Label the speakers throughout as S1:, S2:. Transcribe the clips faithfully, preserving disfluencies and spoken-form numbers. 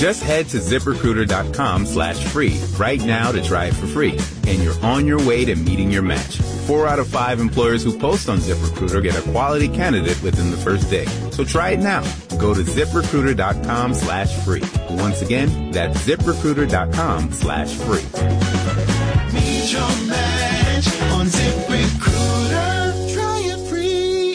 S1: Just head to ZipRecruiter.com slash free right now to try it for free. And you're on your way to meeting your match. Four out of five employers who post on ZipRecruiter get a quality candidate within the first day. So try it now. Go to ZipRecruiter.com slash free. Once again, that's ZipRecruiter.com slash free.
S2: Meet your match on ZipRecruiter. Try it free.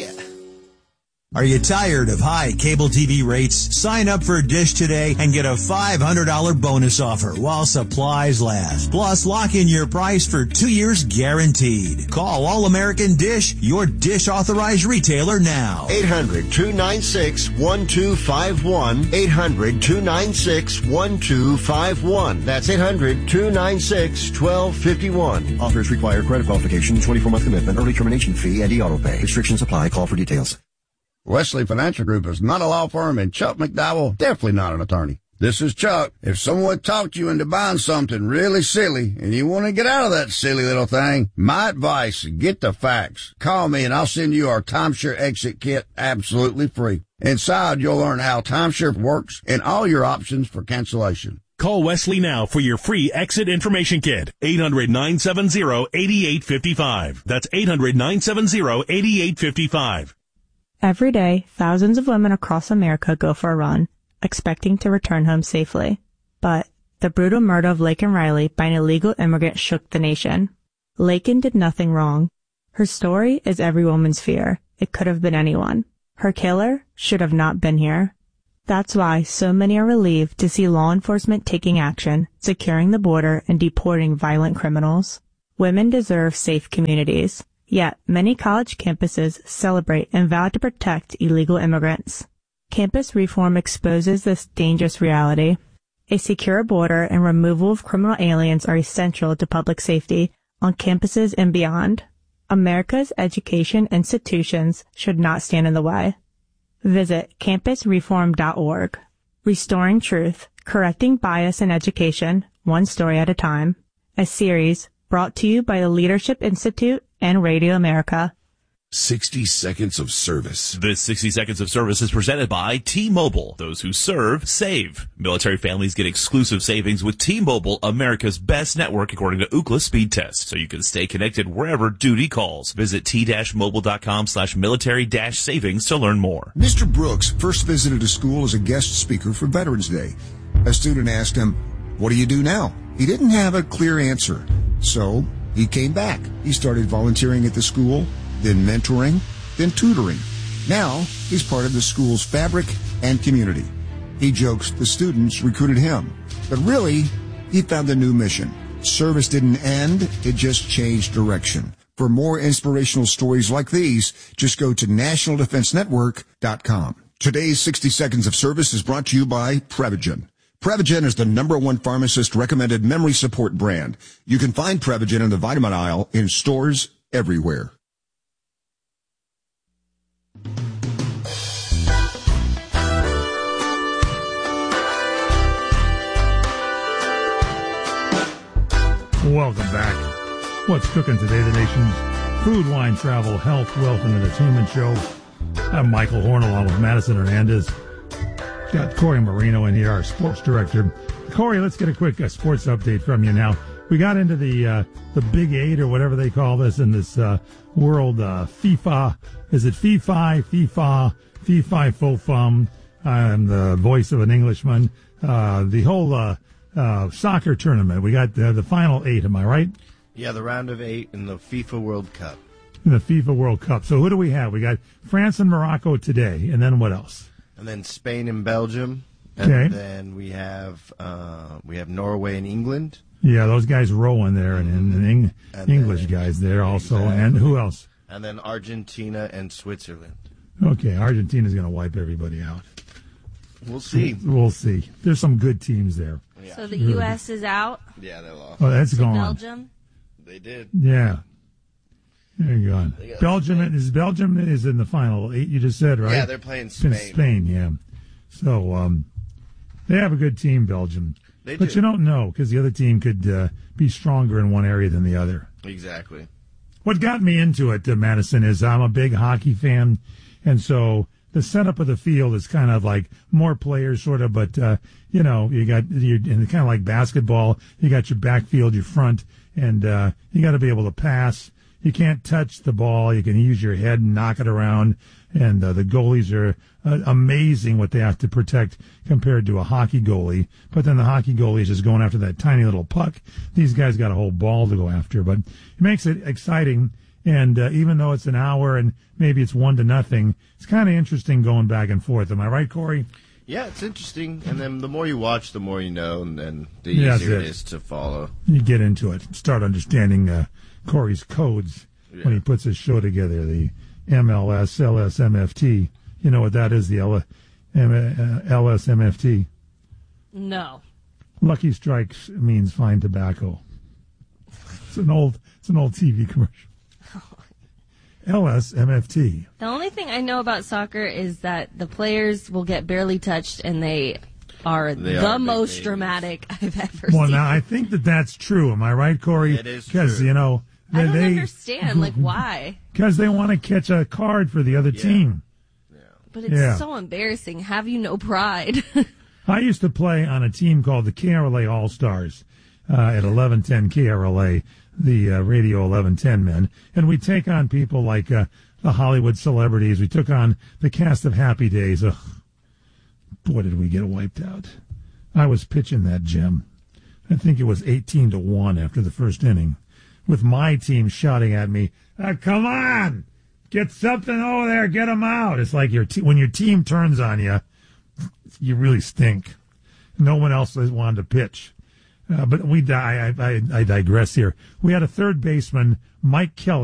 S3: Are you tired of high cable T V rates? Sign up for Dish today and get a five hundred dollars bonus offer while supplies last. Plus, lock in your price for two years guaranteed. Call All American Dish, your Dish authorized retailer now.
S4: eight hundred, two nine six, one two five one. eight hundred, two nine six, one two five one. That's eight hundred, two nine six, one two five one.
S5: Offers require credit qualification, twenty-four month commitment, early termination fee, and e-auto pay. Restrictions apply. Call for details.
S6: Wesley Financial Group is not a law firm, and Chuck McDowell definitely not an attorney. This is Chuck. If someone talked you into buying something really silly and you want to get out of that silly little thing, my advice, get the facts. Call me and I'll send you our timeshare exit kit absolutely free. Inside, you'll learn how timeshare works and all your options for cancellation.
S7: Call Wesley now for your free exit information kit. eight hundred, nine seven zero, eight eight five five. That's eight hundred, nine seven zero, eight eight five five.
S8: Every day, thousands of women across America go for a run, expecting to return home safely. But the brutal murder of Laken Riley by an illegal immigrant shook the nation. Laken did nothing wrong. Her story is every woman's fear. It could have been anyone. Her killer should have not been here. That's why so many are relieved to see law enforcement taking action, securing the border, and deporting violent criminals. Women deserve safe communities. Yet, many college campuses celebrate and vow to protect illegal immigrants. Campus reform exposes this dangerous reality. A secure border and removal of criminal aliens are essential to public safety on campuses and beyond. America's education institutions should not stand in the way. Visit campus reform dot org. Restoring Truth, Correcting Bias in Education, One Story at a Time. A series brought to you by the Leadership Institute and Radio America.
S9: sixty seconds of service.
S7: This sixty seconds of service is presented by T-Mobile. Those who serve, save. Military families get exclusive savings with T-Mobile, America's best network according to Ookla speed test, so you can stay connected wherever duty calls. Visit t-mobile.com slash military dash savings to learn more.
S10: Mister Brooks first visited a school as a guest speaker for Veterans Day. A student asked him, "What do you do now?" He didn't have a clear answer, so he came back. He started volunteering at the school, then mentoring, then tutoring. Now, he's part of the school's fabric and community. He jokes the students recruited him. But really, he found a new mission. Service didn't end, it just changed direction. For more inspirational stories like these, just go to national defense network dot com. Today's sixty seconds of service is brought to you by Prevagen. Prevagen is the number one pharmacist-recommended memory support brand. You can find Prevagen in the vitamin aisle in stores everywhere.
S11: Welcome back. What's cooking today? The nation's food, wine, travel, health, wealth, and entertainment show. I'm Michael Horn along with Madison Hernandez. Got Corey Marino in here, our sports director. Corey, let's get a quick uh, sports update from you now. We got into the uh, the Big Eight or whatever they call this in this uh, world. Uh, FIFA, is it FIFA, FIFA, FIFA, FOFUM? I'm the voice of an Englishman. Uh, the whole uh, uh, soccer tournament. We got uh, the final eight. Am I right?
S12: Yeah, the round of eight in the FIFA World Cup.
S11: In the FIFA World Cup. So who do we have? We got France and Morocco today, and then what else?
S12: And then Spain and Belgium. And
S11: okay.
S12: then we have uh, we have Norway and England.
S11: Yeah, those guys rolling there, and, and, and, Eng- and English then, guys there also. Exactly. And who else?
S12: And then Argentina and Switzerland.
S11: Okay, Argentina's going to wipe everybody out.
S12: We'll see.
S11: We'll see. There's some good teams there.
S13: Yeah. So the U S is out?
S12: Yeah, they lost.
S11: Oh, that's
S13: to
S11: gone.
S13: Belgium?
S12: They did.
S11: Yeah. There you go. Belgium is Belgium is in the final eight. You just said, right?
S12: Yeah, they're playing Spain.
S11: Spain, yeah. So um, they have a good team, Belgium.
S12: They
S11: but
S12: do.
S11: you don't know because the other team could uh, be stronger in one area than the other.
S12: Exactly.
S11: What got me into it, uh, Madison, is I'm a big hockey fan, and so the setup of the field is kind of like more players, sort of, but uh, you know, you got you're and kind of like basketball. You got your backfield, your front, and uh, you got to be able to pass. You can't touch the ball. You can use your head and knock it around. And uh, the goalies are uh, amazing what they have to protect compared to a hockey goalie. But then the hockey goalie is just going after that tiny little puck. These guys got a whole ball to go after. But it makes it exciting. And uh, even though it's an hour and maybe it's one to nothing, it's kind of interesting going back and forth. Am I right, Corey?
S12: Yeah, it's interesting. And then the more you watch, the more you know, and then the
S11: Yeah,
S12: easier
S11: that's
S12: it
S11: it.
S12: is to follow.
S11: You get into it, start understanding uh, Corey's codes when he puts his show together, the M L S, L S M F T. You know what that is, the L- M- uh, L S M F T?
S13: No.
S11: Lucky Strikes means fine tobacco. It's an old, it's an old T V commercial. L S M F T.
S13: The only thing I know about soccer is that the players will get barely touched, and they are
S11: They
S13: the
S11: are big
S13: most
S11: babies.
S13: dramatic I've ever
S11: Well,
S13: seen.
S11: now I think that that's true. Am I right, Corey?
S12: It is
S11: Because
S12: true.
S11: you know
S13: I don't
S11: they
S13: understand, like, why?
S11: because they want to catch a card for the other team.
S13: But it's
S11: Yeah.
S13: so embarrassing. Have you no pride?
S11: I used to play on a team called the K R L A All Stars uh, at eleven ten K R L A, the uh, Radio eleven ten men, and we take on people like uh, the Hollywood celebrities. We took on the cast of Happy Days. Ugh. Boy, did we get wiped out! I was pitching that gem. I think it was eighteen to one after the first inning, with my team shouting at me, "Ah, "Come on, get something over there, get them out!" It's like your te- when your team turns on you. You really stink. No one else has wanted to pitch. Uh, but we die. I, I, I digress here. We had a third baseman, Mike Kelly.